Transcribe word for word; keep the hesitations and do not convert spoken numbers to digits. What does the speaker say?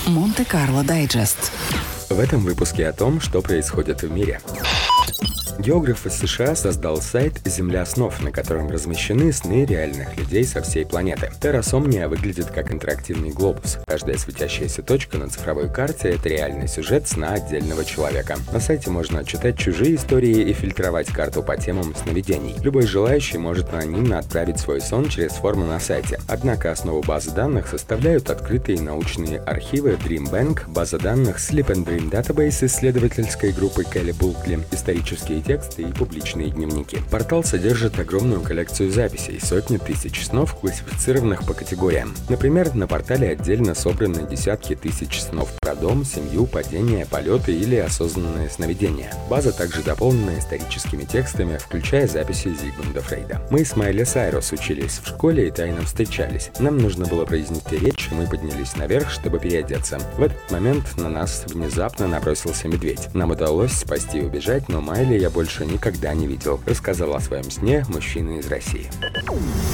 Монте-Карло Дайджест. В этом выпуске о том, что происходит в мире. Географ из США создал сайт «Земля снов», на котором размещены сны реальных людей со всей планеты. Террасомния выглядит как интерактивный глобус. Каждая светящаяся точка на цифровой карте – это реальный сюжет сна отдельного человека. На сайте можно читать чужие истории и фильтровать карту по темам сновидений. Любой желающий может анонимно отправить свой сон через форму на сайте. Однако основу базы данных составляют открытые научные архивы Dream Bank, база данных Sleep and Dream Database исследовательской группы Келли Булкли, исторические тексты и публичные дневники. Портал содержит огромную коллекцию записей, сотни тысяч снов, классифицированных по категориям. Например, на портале отдельно собраны десятки тысяч снов про дом, семью, падения, полеты или осознанные сновидения. База также дополнена историческими текстами, включая записи Зигмунда Фрейда. Мы с Майли Сайрус учились в школе и тайно встречались. Нам нужно было произнести речь, и мы поднялись наверх, чтобы переодеться. В этот момент на нас внезапно набросился медведь. Нам удалось спасти и убежать, но Майли я больше никогда не видел. Рассказал о своем сне мужчина из России.